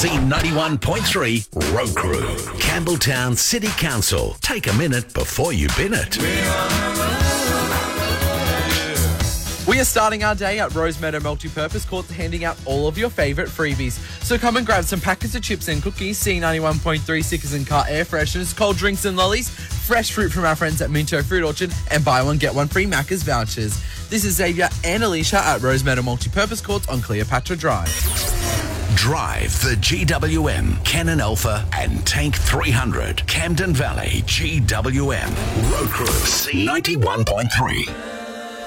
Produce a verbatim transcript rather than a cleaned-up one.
C ninety-one point three Road Crew. Campbelltown City Council. Take a minute before you bin it. We are starting our day at Rosemeadow Multipurpose Court handing out all of your favourite freebies. So come and grab some packets of chips and cookies, C ninety-one point three stickers and car air fresheners, cold drinks and lollies, fresh fruit from our friends at Minto Fruit Orchard, and buy one, get one free Macca's vouchers. This is Xavier and Alicia at Rosemeadow Multipurpose Court on Cleopatra Drive. Drive the G W M, Canon Alpha and Tank three hundred. Camden Valley G W M. Road Crew C ninety-one point three.